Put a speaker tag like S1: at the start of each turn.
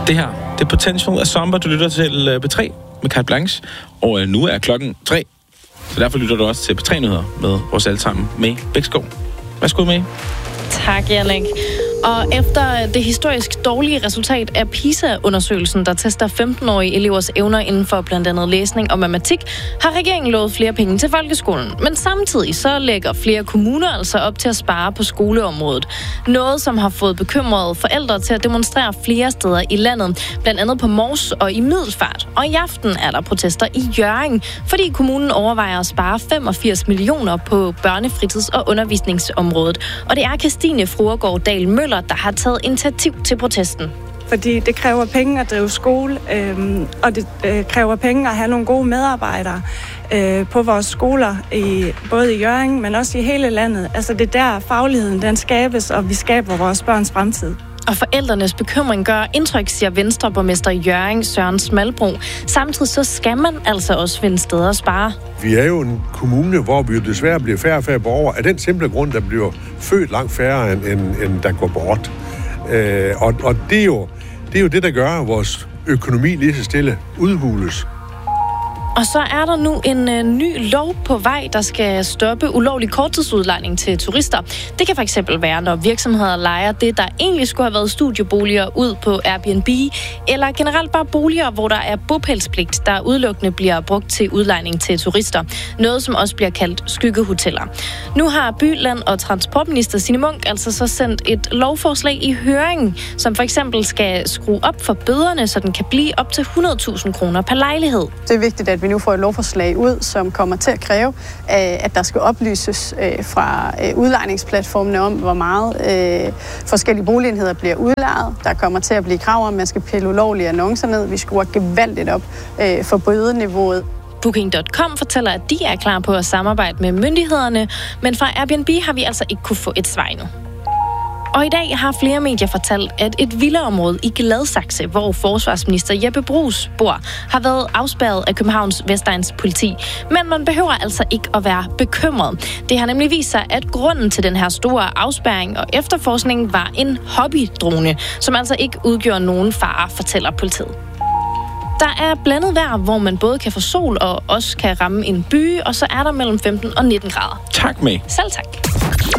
S1: Det her, det er Potential af Zomba. Du lytter til P3 med Carte Blanche, og nu er klokken 3. Så derfor lytter du også til P3-nyheder med vores alle sammen med Bækskov. Værsgo med.
S2: Tak, Jannik. Og efter det historisk dårlige resultat af PISA-undersøgelsen, der tester 15-årige elevers evner inden for blandt andet læsning og matematik, har regeringen lovet flere penge til folkeskolen. Men samtidig så lægger flere kommuner altså op til at spare på skoleområdet. Noget, som har fået bekymrede forældre til at demonstrere flere steder i landet, blandt andet på Mors og i Middelfart. Og i aften er der protester i Hjørring, fordi kommunen overvejer at spare 85 millioner på børnefritids- og undervisningsområdet. Og det er Christine Fruergaard Dahl Møller, der har taget initiativ til protesten.
S3: Fordi det kræver penge at drive skole, og det kræver penge at have nogle gode medarbejdere på vores skoler, både i Hjørring, men også i hele landet. Altså det er der fagligheden den skabes, og vi skaber vores børns fremtid.
S2: Og forældrenes bekymring gør indtryk, siger Venstreborgmester i Hjørring, Søren Smalbro. Samtidig så skal man altså også finde steder at spare.
S4: Vi er jo en kommune, hvor vi jo desværre bliver færre og færre borgere. Af den simple grund, der bliver født langt færre, end der går bort. Og det er jo det, der gør, at vores økonomi lige så stille udhules.
S2: Og så er der nu en ny lov på vej, der skal stoppe ulovlig korttidsudlejning til turister. Det kan fx være, når virksomheder lejer det, der egentlig skulle have været studieboliger ud på Airbnb, eller generelt bare boliger, hvor der er bopælspligt, der udelukkende bliver brugt til udlejning til turister. Noget, som også bliver kaldt skyggehoteller. Nu har By-, Land- og Transportminister Signe Munk altså så sendt et lovforslag i høring, som for eksempel skal skrue op for bøderne, så den kan blive op til 100.000 kroner per lejlighed.
S5: Det er vigtigt, at vi nu får et lovforslag ud, som kommer til at kræve, at der skal oplyses fra udlejningsplatformene om, hvor meget forskellige boligenheder bliver udlejet. Der kommer til at blive krav om, at man skal pille ulovlige annoncer ned. Vi skruer gevaldigt op for bødeniveauet.
S2: Booking.com fortæller, at de er klar på at samarbejde med myndighederne, men fra Airbnb har vi altså ikke kunne få et svar endnu. Og i dag har flere medier fortalt, at et villaområde i Gladsaxe, hvor forsvarsminister Jeppe Bruus bor, har været afspærret af Københavns Vestegns politi. Men man behøver altså ikke at være bekymret. Det har nemlig vist sig, at grunden til den her store afspærring og efterforskning var en hobbydrone, som altså ikke udgjorde nogen fare, fortæller politiet. Der er blandet vejr, hvor man både kan få sol og også kan ramme en byge, og så er der mellem 15 og 19 grader.
S1: Tak med.
S2: Selv tak.